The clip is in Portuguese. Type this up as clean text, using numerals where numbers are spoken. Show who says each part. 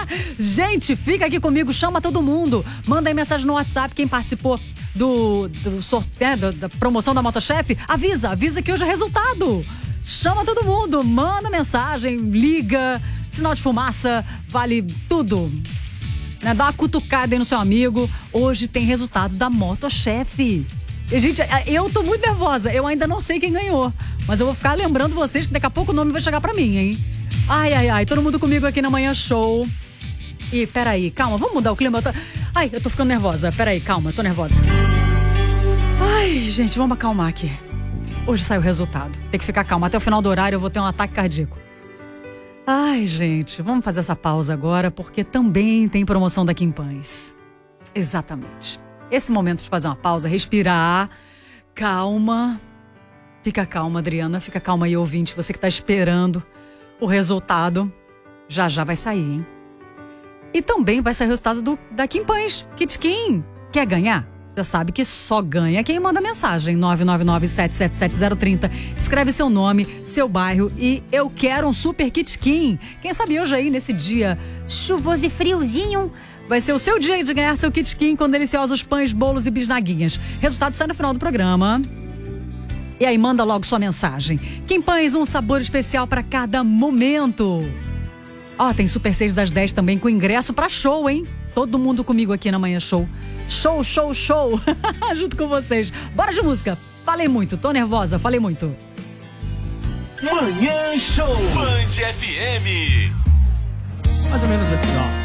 Speaker 1: Gente, fica aqui comigo, chama todo mundo. Manda aí mensagem no WhatsApp, quem participou do sorteio, da promoção da Motochef, avisa que hoje é resultado. Chama todo mundo, manda mensagem, liga, sinal de fumaça, vale tudo. Né? Dá uma cutucada aí no seu amigo. Hoje tem resultado da Motochef. E, gente, eu tô muito nervosa. Eu ainda não sei quem ganhou. Mas eu vou ficar lembrando vocês que daqui a pouco o nome vai chegar pra mim, hein? Ai. Todo mundo comigo aqui na Manhã Show. E peraí, calma, vamos mudar o clima. Eu tô ficando nervosa. Peraí, calma, eu tô nervosa. Ai, gente, vamos acalmar aqui. Hoje sai o resultado. Tem que ficar calma. Até o final do horário eu vou ter um ataque cardíaco. Ai, gente, vamos fazer essa pausa agora, porque também tem promoção da Kim Pães. Exatamente. Esse momento de fazer uma pausa, respirar, calma. Fica calma, Adriana, fica calma aí, ouvinte. Você que tá esperando o resultado, já vai sair, hein? E também vai sair o resultado da Kim Pães. Kit Kim, quer ganhar? Já sabe que só ganha quem manda mensagem. 999-777-030. Escreve seu nome, seu bairro e eu quero um super Kit Kim. Quem sabe hoje aí, nesse dia chuvoso e friozinho, vai ser o seu dia de ganhar seu Kit Kim com deliciosos pães, bolos e bisnaguinhas. Resultado sai no final do programa. E aí manda logo sua mensagem. Kim Pães, um sabor especial para cada momento. Tem Super 6 das 10 também com ingresso para show, hein? Todo mundo comigo aqui na Manhã Show. Show. Junto com vocês. Bora de música. Falei muito, tô nervosa, falei muito.
Speaker 2: Manhã Show Band FM.
Speaker 3: Mais ou menos assim, ó.